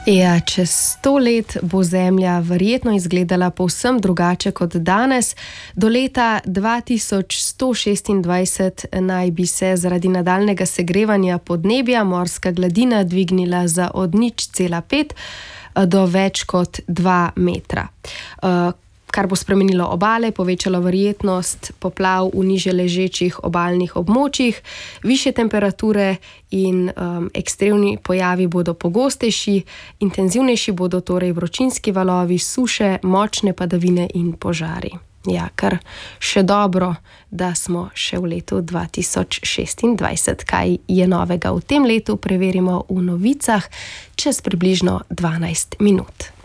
Ja, čez 100 let bo Zemlja verjetno izgledala povsem drugače kot danes. Do leta 2126 naj bi se zaradi nadaljnjega segrevanja podnebja morska gladina dvignila za od 0,5 do več kot 2 metra. Kar bo spremenilo obale, povečalo verjetnost poplav v niže ležečih obalnih območjih, višje temperature in ekstremni pojavi bodo pogostejši, intenzivnejši bodo torej vročinski valovi, suše, močne padavine in požari. Ja, kar še dobro, da smo še v letu 2026. Kaj je novega v tem letu, preverimo v novicah čez približno 12 minut.